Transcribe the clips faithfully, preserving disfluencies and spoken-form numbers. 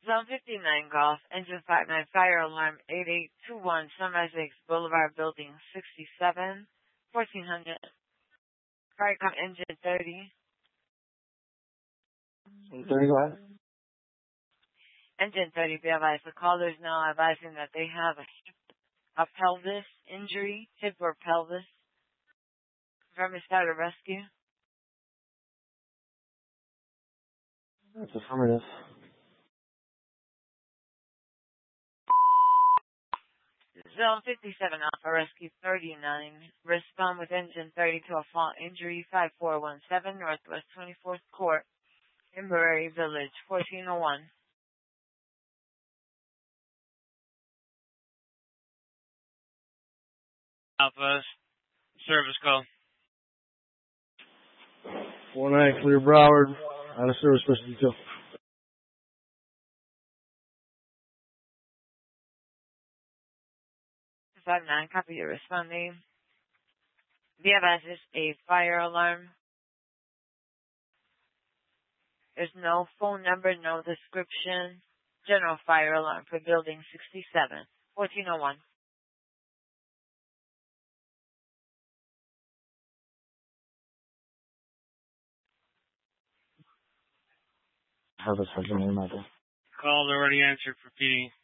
Zone fifty-nine Golf, engine five nine, fire alarm eight eight two one, Sunrise Lakes Boulevard, building sixty-seven, fourteen hundred. Fire com engine thirty. thirty, go ahead. Engine thirty, be advised. The caller is now advising that they have a, a pelvis injury, hip or pelvis. Confirm the start of rescue. That's affirmative. Zone fifty-seven Alpha, rescue thirty-nine. Respond with engine thirty to a fault injury five four one seven, Northwest twenty-fourth Court, Inverary Village, fourteen oh one. Alpha, service call. four nine, clear Broward. Out of service, special detail. five nine, copy your responding. Be advised, this is a fire alarm. There's no phone number, no description. General fire alarm for building sixty-seven, fourteen oh one. Have a second name out there. Call already answered for P D.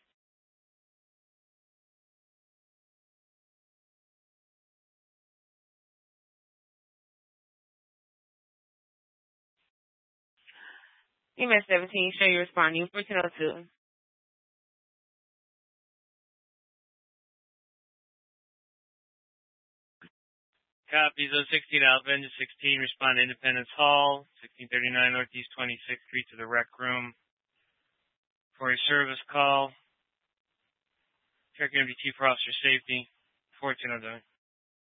E M S seventeen, show you responding, fourteen oh two. Copy, Zone sixteen Alpha, engine sixteen, respond to Independence Hall, sixteen thirty-nine Northeast twenty-sixth Street to the rec room. For a service call, check M V T for officer safety, fourteen oh nine.